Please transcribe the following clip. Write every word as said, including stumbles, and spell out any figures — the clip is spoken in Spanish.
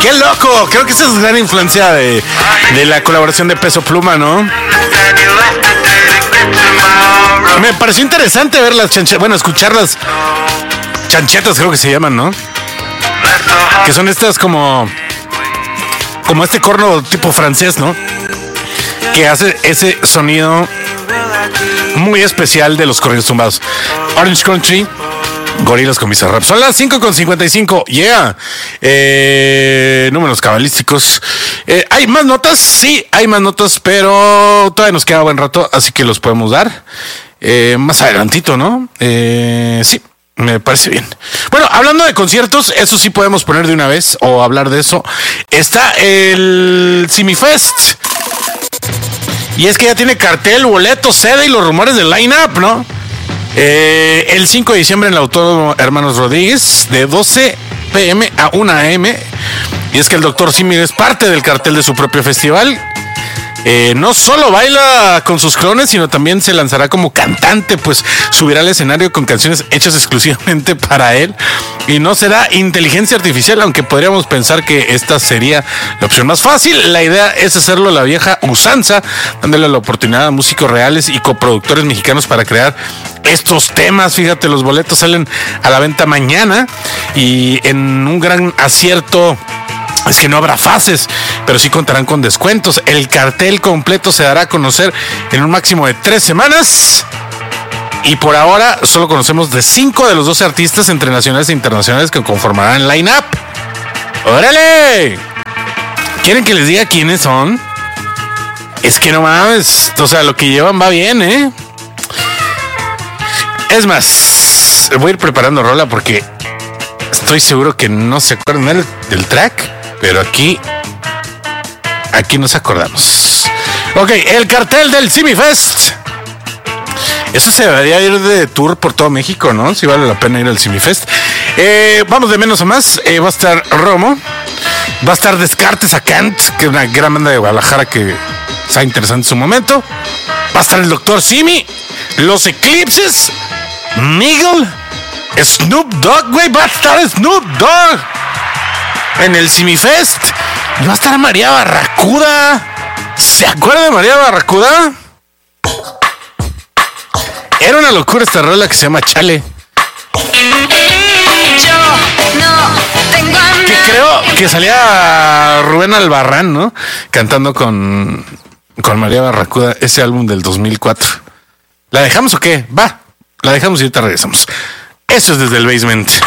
¡Qué loco! Creo que esa es gran influencia de, de la colaboración de Peso Pluma, ¿no? Me pareció interesante ver las chanchetas, bueno, escuchar las chanchetas, creo que se llaman, ¿no? Que son estas como como este corno tipo francés, ¿no? Que hace ese sonido muy especial de los corridos tumbados. Orange Country, Gorilas con Bizarrap. Son las cinco con cincuenta y cinco. Yeah. Eh, números cabalísticos. Eh, ¿Hay más notas? Sí, hay más notas, pero todavía nos queda buen rato, así que los podemos dar. Eh, más adelantito, ¿no? Eh, sí. Me parece bien. Bueno, hablando de conciertos, eso sí podemos poner de una vez o hablar de eso. Está el Simifest. Y es que ya tiene cartel, boleto, sede y los rumores del line-up, ¿no? Eh, el cinco de diciembre en el Autódromo Hermanos Rodríguez, de doce pm a una am. Y es que el doctor Simi es parte del cartel de su propio festival. Eh, no solo baila con sus clones, sino también se lanzará como cantante, pues subirá al escenario con canciones hechas exclusivamente para él. Y no será inteligencia artificial, aunque podríamos pensar que esta sería la opción más fácil. La idea es hacerlo a la vieja usanza, dándole la oportunidad a músicos reales y coproductores mexicanos para crear estos temas. Fíjate, los boletos salen a la venta mañana y en un gran acierto es que no habrá fases, pero sí contarán con descuentos. El cartel completo se dará a conocer en un máximo de tres semanas. Y por ahora solo conocemos de cinco de los doce artistas entre nacionales e internacionales que conformarán el line-up. ¡Órale! ¿Quieren que les diga quiénes son? Es que no mames. O sea, lo que llevan va bien, ¿eh? Es más, voy a ir preparando rola porque estoy seguro que no se acuerdan del, del track. Pero aquí, aquí nos acordamos. Ok, el cartel del Simifest. Eso se debería ir de tour por todo México, ¿no? Si vale la pena ir al Simifest. Eh, vamos de menos a más. Eh, va a estar Romo. Va a estar Descartes a Kant, que es una gran banda de Guadalajara que está interesante en su momento. Va a estar el doctor Simi. Los Eclipses. Miguel. Snoop Dogg, güey. Va a estar Snoop Dogg en el Simifest. Y va a estar María Barracuda. ¿Se acuerdan de María Barracuda? Era una locura esta rola que se llama Chale. Yo no tengo a Que creo que salía Rubén Albarrán, ¿no? Cantando con, con María Barracuda, ese álbum del dos mil cuatro. ¿La dejamos o qué? Va, la dejamos y ahorita regresamos. Eso es Desde el Basement.